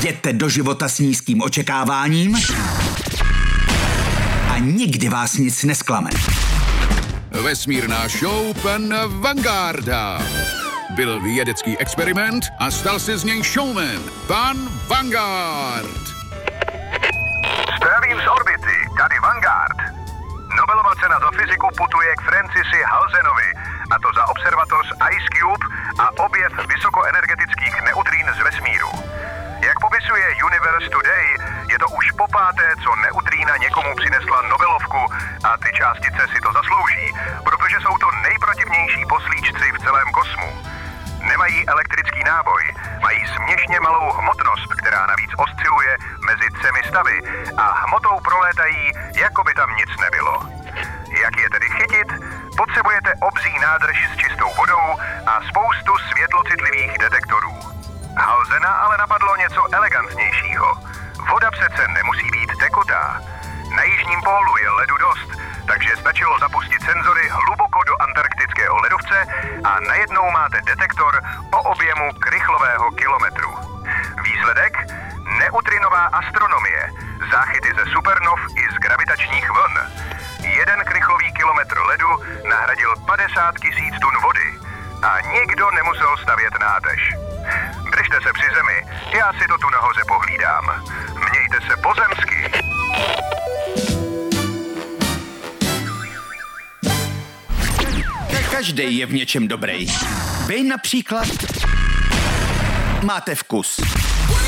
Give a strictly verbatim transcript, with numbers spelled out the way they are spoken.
Jděte do života s nízkým očekáváním a nikdy vás nic nesklame. Vesmírná show pana Vangarda. Byl vědecký experiment a stal se z něj showman. Pan Vanguard. Zdravím z orbity, tady Vanguard. Nobelova cena za fyziku putuje k Francisi Halsenovi, a to za observatoř Ice Cube a objev vysokoenergetických neutrín z vesmíru. Jak popisuje Universe Today, je to už po páté, co neutrína někomu přinesla Nobelovku a ty částice si to zaslouží, protože jsou to nejprotivnější poslíčci v celém kosmu. Nemají elektrický náboj, mají směšně malou hmotnost, která navíc osciluje mezi třemi stavy a hmotou prolétají, jako by tam nic nebylo. Jak je tedy chytit? Potřebujete obří nádrž s čistou vodou a spoustu světlocitlivých detektorů. Halsena ale napadlo něco elegantnějšího. Voda přece nemusí být tekutá. Na jižním pólu je ledu dost, takže stačilo zapustit senzory hluboko do antarktického ledovce a najednou máte detektor o objemu krychlového kilometru. Výsledek? Neutrinová astronomie. Záchyty ze supernov i z gravitačních vln. Jeden krychlový kilometr ledu nahradil padesát tisíc tun vody. A nikdo nemusel stavět nádrž. Držte se při zemi, já si to tu nahoře pohlídám. Mějte se pozemsky. Každej je v něčem dobrý. Vy například máte vkus.